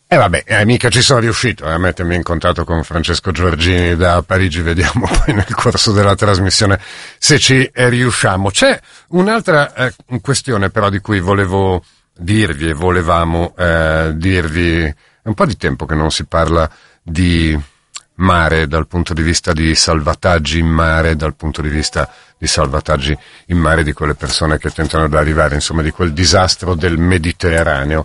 E vabbè, mica ci sono riuscito a mettermi in contatto con Francesco Giorgini da Parigi, vediamo poi nel corso della trasmissione se ci riusciamo. C'è un'altra questione però di cui volevo dirvi e volevamo dirvi, è un po' di tempo che non si parla di mare dal punto di vista di salvataggi in mare, dal punto di vista di salvataggi in mare di quelle persone che tentano di arrivare, insomma, di quel disastro del Mediterraneo.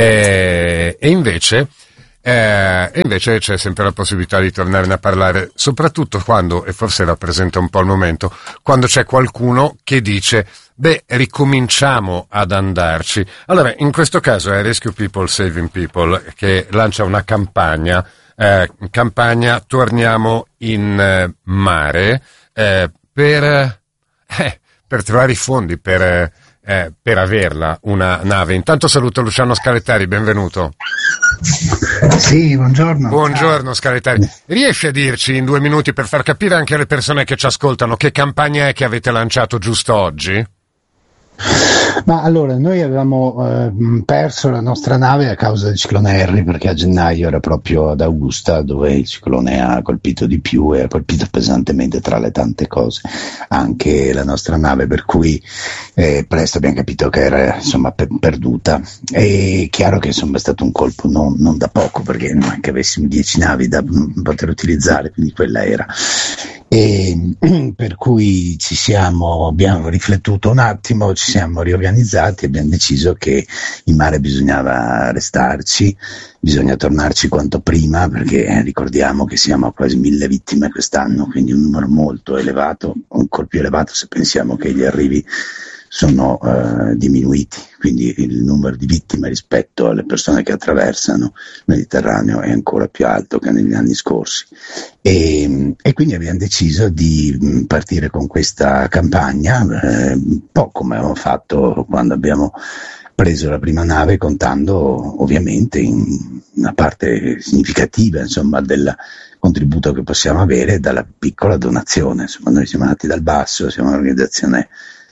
E invece c'è sempre la possibilità di tornarne a parlare, soprattutto quando, e forse rappresenta un po' il momento, quando c'è qualcuno che dice ricominciamo ad andarci. Allora, in questo caso è Rescue People Saving People che lancia una campagna Torniamo in mare, per trovare i fondi per averla una nave. Intanto saluto Luciano Scalettari, benvenuto. Sì, buongiorno. Buongiorno Scalettari. Riesci a dirci in 2 minuti, per far capire anche alle persone che ci ascoltano, che campagna è che avete lanciato giusto oggi? Ma allora, noi avevamo perso la nostra nave a causa del ciclone Harry, perché a gennaio era proprio ad Augusta dove il ciclone ha colpito di più e ha colpito pesantemente, tra le tante cose, anche la nostra nave, per cui presto abbiamo capito che era insomma perduta. È chiaro che insomma è stato un colpo non da poco, perché non è che avessimo 10 navi da poter utilizzare, quindi quella era. E per cui abbiamo riflettuto un attimo, ci siamo riorganizzati e abbiamo deciso che in mare bisognava restarci, bisogna tornarci quanto prima, perché ricordiamo che siamo a quasi 1000 vittime quest'anno, quindi un numero molto elevato, ancora più elevato se pensiamo che gli arrivi sono diminuiti, quindi il numero di vittime rispetto alle persone che attraversano il Mediterraneo è ancora più alto che negli anni scorsi, e quindi abbiamo deciso di partire con questa campagna, un po' come abbiamo fatto quando abbiamo preso la prima nave, contando ovviamente in una parte significativa insomma del contributo che possiamo avere dalla piccola donazione. Insomma, noi siamo nati dal basso, siamo un'organizzazione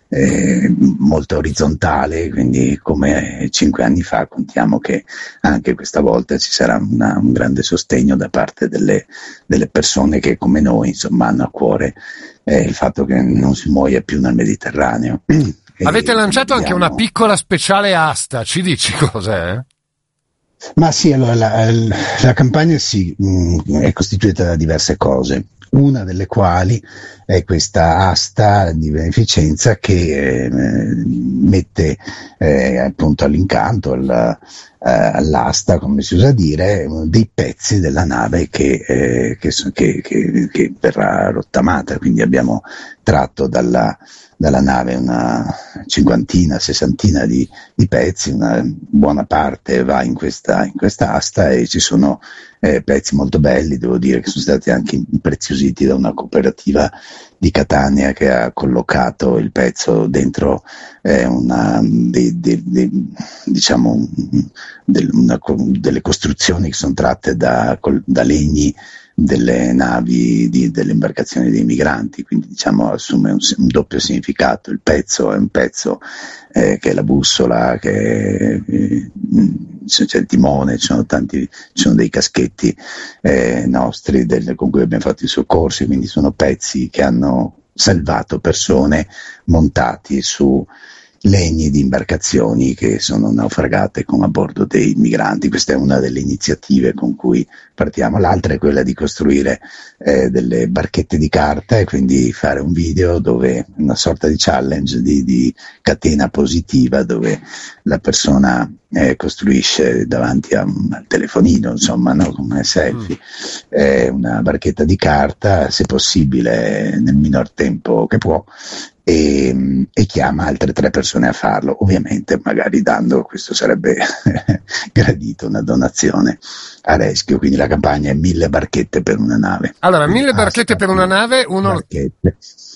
molto orizzontale, quindi come 5 anni fa contiamo che anche questa volta ci sarà un grande sostegno da parte delle persone che come noi insomma hanno a cuore il fatto che non si muoia più nel Mediterraneo. Avete lanciato anche una piccola speciale asta, ci dici cos'è? Ma sì, allora la campagna è costituita da diverse cose, una delle quali è questa asta di beneficenza che mette appunto all'incanto, all'asta, come si usa dire, dei pezzi della nave che verrà rottamata. Quindi abbiamo tratto dalla nave una 50, 60 di pezzi, una buona parte va in questa asta, e ci sono pezzi molto belli, devo dire, che sono stati anche impreziositi da una cooperativa di Catania che ha collocato il pezzo dentro delle costruzioni che sono tratte da legni delle navi, delle imbarcazioni dei migranti, quindi diciamo assume un doppio significato. Il pezzo è un pezzo che è la bussola, che c'è il timone, ci sono dei caschetti nostri con cui abbiamo fatto i soccorsi, quindi sono pezzi che hanno salvato persone montati su legni di imbarcazioni che sono naufragate con a bordo dei migranti. Questa è una delle iniziative con cui partiamo. L'altra è quella di costruire delle barchette di carta, e quindi fare un video dove una sorta di challenge di catena positiva, dove la persona costruisce davanti al telefonino, insomma, no? Come selfie, una barchetta di carta, se possibile nel minor tempo che può, e chiama altre 3 persone a farlo, ovviamente magari dando, questo sarebbe gradito, una donazione a Rescue. Quindi la campagna è 1000 barchette per una nave. Allora, 1000 barchette per una nave,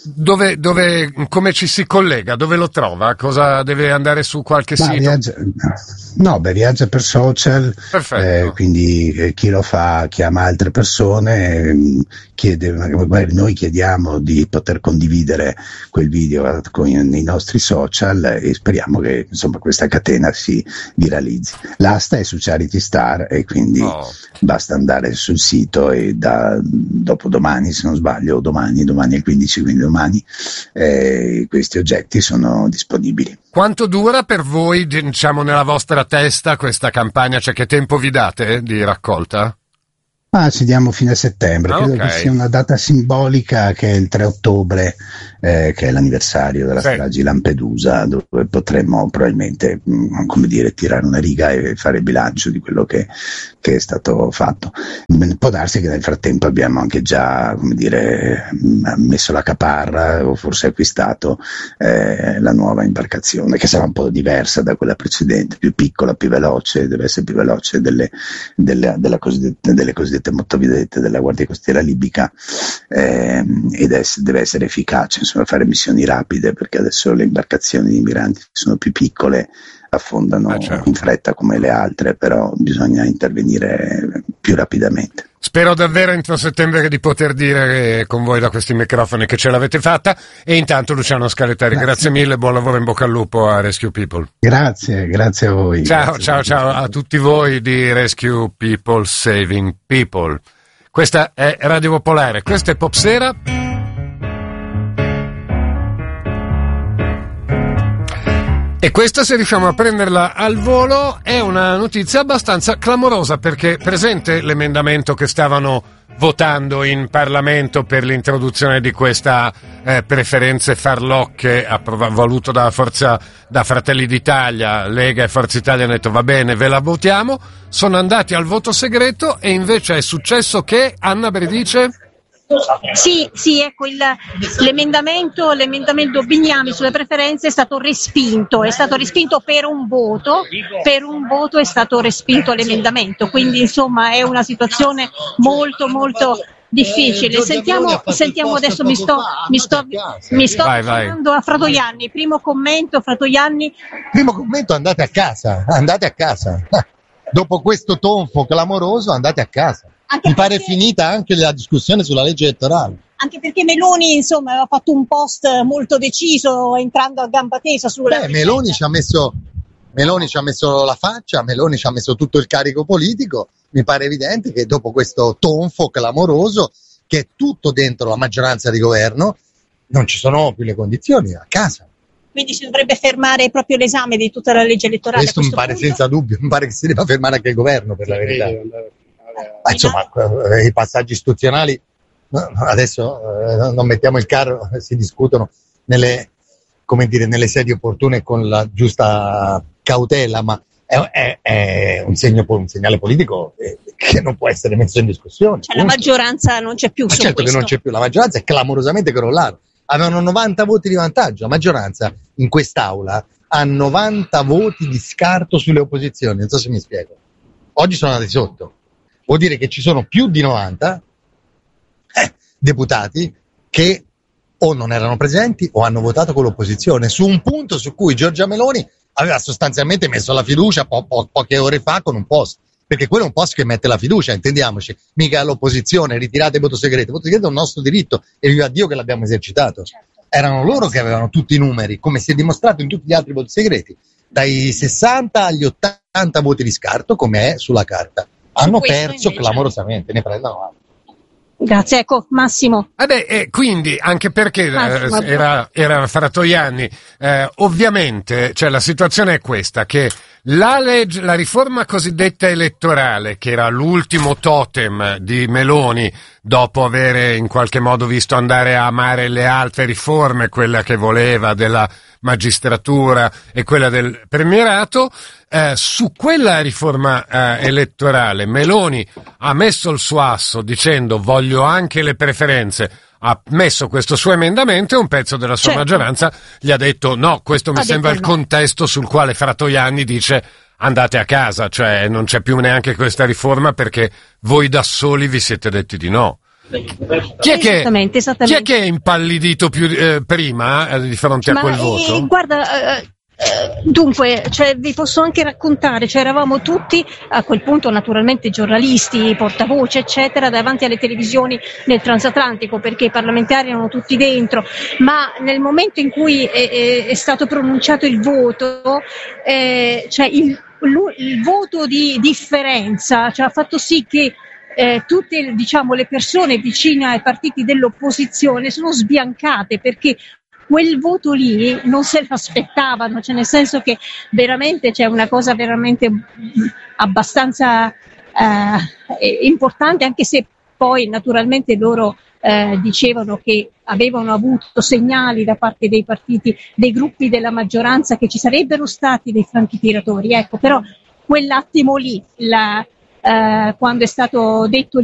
come ci si collega? Dove lo trova? Cosa deve andare su qualche sito? Viaggia per social, quindi chi lo fa chiama altre persone, noi chiediamo di poter condividere quel video nei nostri social e speriamo che insomma questa catena si viralizzi. L'asta è su Charity Star e quindi basta andare sul sito e dopodomani, se non sbaglio, domani è il 15, quindi domani questi oggetti sono disponibili. Quanto dura per voi, diciamo, nella vostra testa questa campagna? Cioè, che tempo vi date di raccolta? Ci diamo fine settembre, credo che sia una data simbolica, che è il 3 ottobre, che è l'anniversario della strage di Lampedusa, dove potremmo probabilmente, tirare una riga e fare il bilancio di quello che è stato fatto. Può darsi che nel frattempo abbiamo anche già, messo la caparra o forse acquistato la nuova imbarcazione, che sarà un po' diversa da quella precedente, più piccola, più veloce, deve essere più veloce delle cosiddette motovedette della Guardia Costiera libica, ed deve essere efficace, insomma, fare missioni rapide, perché adesso le imbarcazioni di migranti sono più piccole, affondano in fretta come le altre, però bisogna intervenire più rapidamente. Spero davvero entro settembre di poter dire con voi da questi microfoni che ce l'avete fatta, e intanto Luciano Scalettari, grazie mille, buon lavoro, in bocca al lupo a Rescue People. Grazie a voi. Ciao a tutti voi di Rescue People Saving People. Questa è Radio Popolare, questa è Popsera. E questa, se riusciamo a prenderla al volo, è una notizia abbastanza clamorosa, perché presente l'emendamento che stavano votando in Parlamento per l'introduzione di questa preferenze farlocche voluto da Fratelli d'Italia, Lega e Forza Italia hanno detto va bene, ve la votiamo, sono andati al voto segreto e invece è successo che, Anna Bredice? Sì, ecco, l'emendamento Bignami sulle preferenze è stato respinto per un voto è stato respinto l'emendamento, quindi insomma è una situazione molto molto difficile. Sentiamo adesso, mi sto avvicinando a Fratoianni, primo commento, andate a casa. Dopo questo tonfo clamoroso andate a casa. Mi pare finita anche la discussione sulla legge elettorale. Anche perché Meloni, insomma, aveva fatto un post molto deciso, entrando a gamba tesa sulla Meloni ci ha messo la faccia, Meloni ci ha messo tutto il carico politico. Mi pare evidente che dopo questo tonfo clamoroso, che è tutto dentro la maggioranza di governo, non ci sono più le condizioni, a casa. Quindi si dovrebbe fermare proprio l'esame di tutta la legge elettorale. Questo mi pare senza dubbio, mi pare che si debba fermare anche il governo, per la verità. Insomma, i passaggi istituzionali adesso non mettiamo il carro, si discutono nelle sedi opportune con la giusta cautela, ma è un segnale politico che non può essere messo in discussione. Cioè, la maggioranza non c'è più. Certo che non c'è più, la maggioranza è clamorosamente crollata. Avevano 90 voti di vantaggio, la maggioranza in quest'aula ha 90 voti di scarto sulle opposizioni, non so se mi spiego. Oggi sono andati sotto. Vuol dire che ci sono più di 90 deputati che o non erano presenti o hanno votato con l'opposizione su un punto su cui Giorgia Meloni aveva sostanzialmente messo la fiducia poche ore fa con un post, perché quello è un post che mette la fiducia, intendiamoci, mica l'opposizione, ritirate il voto segreto. Il voto segreto è un nostro diritto e viva Dio che l'abbiamo esercitato. Certo. Erano loro che avevano tutti i numeri, come si è dimostrato in tutti gli altri voti segreti, dai 60 agli 80 voti di scarto, come è sulla carta. Hanno perso invece clamorosamente, ne prendono altro. Grazie, ecco, Massimo. Quindi, anche perché era Fratoianni, ovviamente, cioè, la situazione è questa, che la riforma cosiddetta elettorale, che era l'ultimo totem di Meloni, dopo avere in qualche modo visto andare a amare le altre riforme, quella che voleva della magistratura e quella del premierato, su quella riforma elettorale Meloni ha messo il suo asso dicendo voglio anche le preferenze, ha messo questo suo emendamento e un pezzo della sua maggioranza gli ha detto no, questo mi sembra il contesto sul quale Fratoianni dice andate a casa, cioè non c'è più neanche questa riforma perché voi da soli vi siete detti di no. Chi è Esattamente. che è impallidito più prima di fronte a quel voto? Guarda, dunque, vi posso anche raccontare, eravamo tutti a quel punto naturalmente giornalisti, portavoce eccetera, davanti alle televisioni nel transatlantico, perché i parlamentari erano tutti dentro, ma nel momento in cui è stato pronunciato il voto, il voto di differenza ha fatto sì che tutte, diciamo, le persone vicine ai partiti dell'opposizione sono sbiancate, perché quel voto lì non se l'aspettavano, nel senso che veramente c'è una cosa veramente abbastanza importante, anche se poi naturalmente loro dicevano che avevano avuto segnali da parte dei partiti, dei gruppi della maggioranza, che ci sarebbero stati dei franchi tiratori, ecco, però quell'attimo lì, quando è stato detto